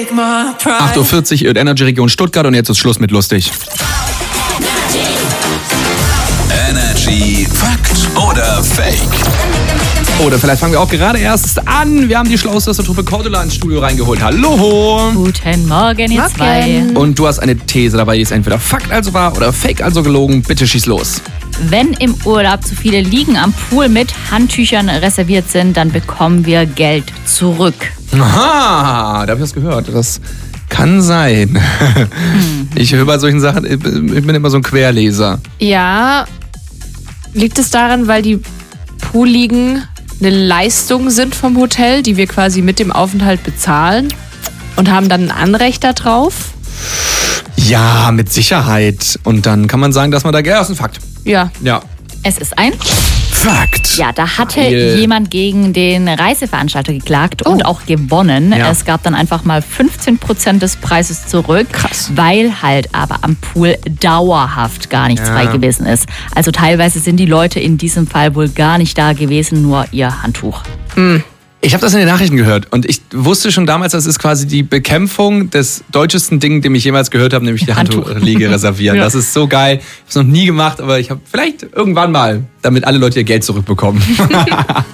8:40 Uhr, Energy Region Stuttgart und jetzt ist Schluss mit lustig. Energy Fakt oder Fake? Oder vielleicht fangen wir auch gerade erst an. Wir haben die schlauste Truppe Cordula ins Studio reingeholt. Hallo! Guten Morgen, ihr zwei. Und du hast eine These dabei, die ist entweder Fakt also wahr oder Fake also gelogen. Bitte schieß los. Wenn im Urlaub zu viele Liegen am Pool mit Handtüchern reserviert sind, dann bekommen wir Geld zurück. Aha, da habe ich was gehört. Das kann sein. Ich höre bei solchen Sachen, ich bin immer so ein Querleser. Ja, liegt es daran, weil die Poolliegen eine Leistung sind vom Hotel, die wir quasi mit dem Aufenthalt bezahlen und haben dann ein Anrecht darauf? Ja, mit Sicherheit. Und dann kann man sagen, dass man da Geld aus dem Fakt. Ja. Es ist ein Fakt. Ja, da hatte jemand gegen den Reiseveranstalter geklagt und auch gewonnen. Ja. Es gab dann einfach mal 15% des Preises zurück, Krass. weil halt aber am Pool dauerhaft gar nichts frei gewesen ist. Also teilweise sind die Leute in diesem Fall wohl gar nicht da gewesen, nur ihr Handtuch. Ich habe das in den Nachrichten gehört und ich wusste schon damals, das ist quasi die Bekämpfung des deutschesten Ding, dem ich jemals gehört habe, nämlich die Handtuchliege reservieren. Ja. Das ist so geil. Ich habe es noch nie gemacht, aber ich habe vielleicht irgendwann mal, damit alle Leute ihr Geld zurückbekommen.